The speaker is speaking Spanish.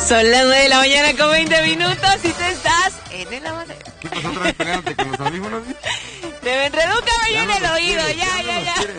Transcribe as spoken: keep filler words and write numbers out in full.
Son las nueve de la mañana con veinte minutos y tú estás en el lavadero. ¿Qué pasó otra vez peleándote con los audífonos? Te me enredó un cabello Ya en no el los oído, quieres, ya, ya no ya, los ya. quieres.